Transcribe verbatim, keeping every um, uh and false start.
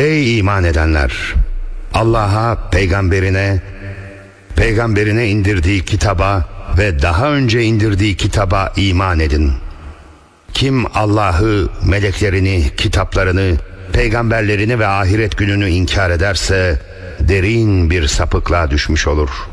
Ey iman edenler! Allah'a, peygamberine, peygamberine indirdiği kitaba ve daha önce indirdiği kitaba iman edin. Kim Allah'ı, meleklerini, kitaplarını, peygamberlerini ve ahiret gününü inkar ederse derin bir sapıklığa düşmüş olur.